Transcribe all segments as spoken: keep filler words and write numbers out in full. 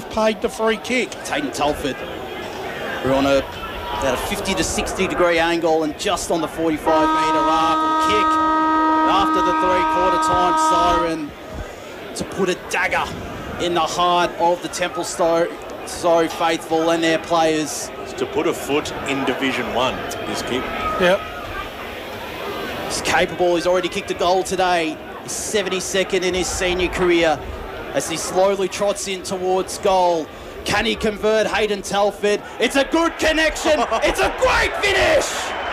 paid the free kick. Hayden Telford. We're on a, about a fifty to sixty degree angle and just on the forty-five metre arc. Will kick after the three-quarter time siren to put a dagger in the heart of the Templestowe so faithful and their players. It's to put a foot in Division One, this kick. Yep. He's capable. He's already kicked a goal today. He's seventy-second in his senior career as he slowly trots in towards goal. Can he convert Hayden Telford? It's a good connection. It's a great finish.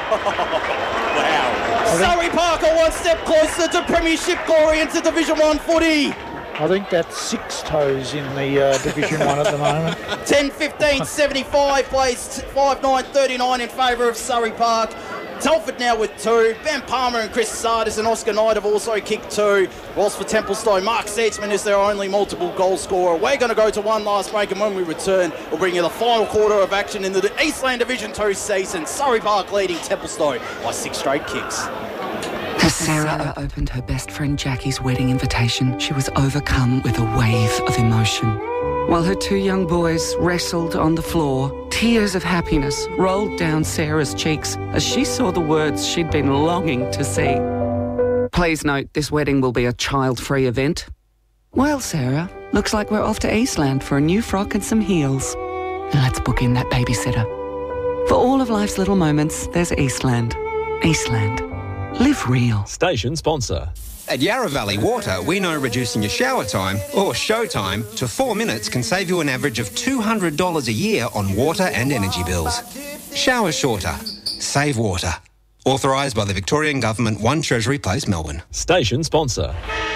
Wow. Surrey Park are one step closer to Premiership glory and to Division One footy. I think that's six toes in the uh, Division One at the moment. ten fifteen seventy-five plays five nine thirty-nine in favour of Surrey Park. Telford now with two. Ben Palmer and Chris Sardis and Oscar Knight have also kicked two. Whilst for Templestowe, Mark Seatsman is their only multiple goal scorer. We're going to go to one last break, and when we return, we'll bring you the final quarter of action in the Eastland Division two season. Surrey Park leading Templestowe by six straight kicks. As Sarah opened her best friend Jackie's wedding invitation, she was overcome with a wave of emotion. While her two young boys wrestled on the floor, tears of happiness rolled down Sarah's cheeks as she saw the words she'd been longing to see. Please note, this wedding will be a child-free event. Well, Sarah, looks like we're off to Eastland for a new frock and some heels. Let's book in that babysitter. For all of life's little moments, there's Eastland. Eastland. Live real. Station sponsor. At Yarra Valley Water, we know reducing your shower time, or show time, to four minutes can save you an average of two hundred dollars a year on water and energy bills. Shower shorter. Save water. Authorised by the Victorian Government, one Treasury Place, Melbourne. Station sponsor.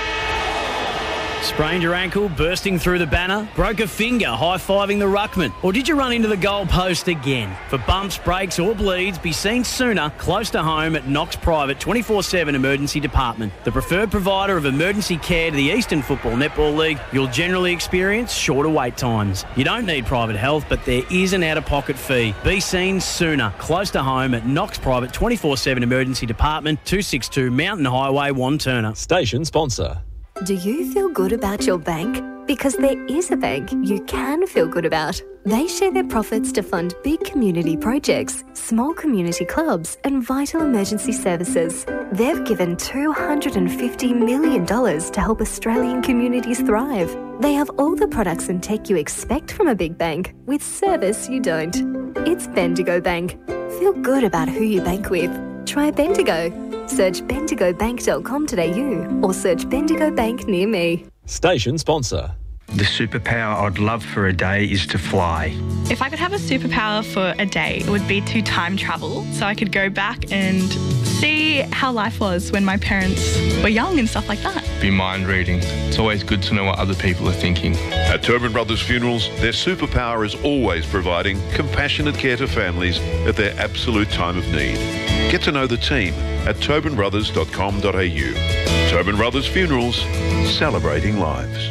Sprained your ankle, bursting through the banner? Broke a finger, high-fiving the ruckman? Or did you run into the goal post again? For bumps, breaks or bleeds, be seen sooner, close to home at Knox Private twenty-four seven Emergency Department. The preferred provider of emergency care to the Eastern Football Netball League, you'll generally experience shorter wait times. You don't need private health, but there is an out-of-pocket fee. Be seen sooner, close to home at Knox Private twenty-four seven Emergency Department, two sixty-two Mountain Highway, Wanturna. Station sponsor. Do you feel good about your bank? Because there is a bank you can feel good about. They share their profits to fund big community projects, small community clubs and vital emergency services. They've given two hundred fifty million dollars to help Australian communities thrive. They have all the products and tech you expect from a big bank, with service you don't. It's Bendigo Bank. Feel good about who you bank with. Try Bendigo. Search bendigo bank dot com dot a u or search Bendigo Bank near me. Station sponsor. The superpower I'd love for a day is to fly. If I could have a superpower for a day, it would be to time travel so I could go back and see how life was when my parents were young and stuff like that. Be mind reading. It's always good to know what other people are thinking. At Tobin Brothers Funerals, their superpower is always providing compassionate care to families at their absolute time of need. Get to know the team at tobin brothers dot com dot a u. Tobin Brothers Funerals, celebrating lives.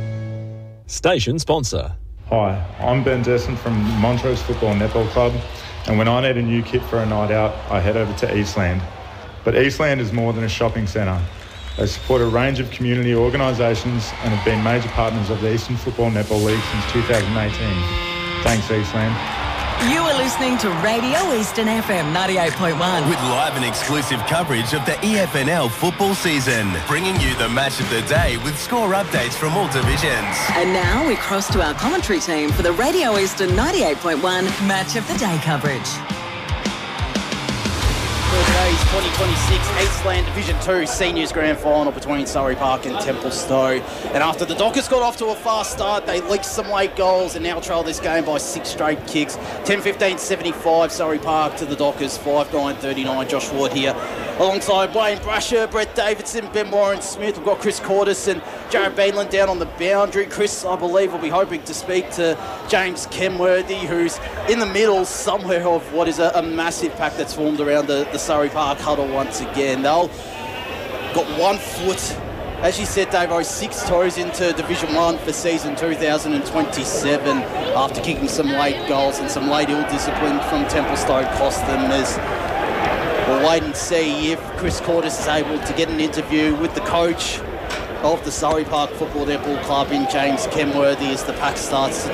Station sponsor. Hi, I'm Ben Desson from Montrose Football Netball Club, and when I need a new kit for a night out, I head over to Eastland. But Eastland is more than a shopping centre. They support a range of community organisations and have been major partners of the Eastern Football Netball League since two thousand eighteen. Thanks, Eastland. You are listening to Radio Eastern F M ninety-eight point one. With live and exclusive coverage of the E F N L football season. Bringing you the match of the day with score updates from all divisions. And now we cross to our commentary team for the Radio Eastern ninety-eight point one Match of the Day coverage. Today's twenty twenty-six Eastland Division two Seniors Grand Final between Surrey Park and Templestowe. And after the Dockers got off to a fast start, they leaked some late goals and now trail this game by six straight kicks. ten fifteen seventy-five Surrey Park to the Dockers, five nine thirty-nine. Josh Ward here alongside Wayne Brasher, Brett Davidson, Ben Warren Smith. We've got Chris Cordes and Jared Beanland down on the boundary. Chris, I believe, will be hoping to speak to James Kenworthy, who's in the middle somewhere of what is a, a massive pack that's formed around the, the Surrey Park huddle once again. They'll got one foot, as you said, Davo, six toes into Division one for season two thousand twenty-seven after kicking some late goals and some late ill discipline from Templestowe cost them. As we'll wait and see if Chris Cordes is able to get an interview with the coach of the Surrey Park Football Netball Club in James Kenworthy as the pack starts to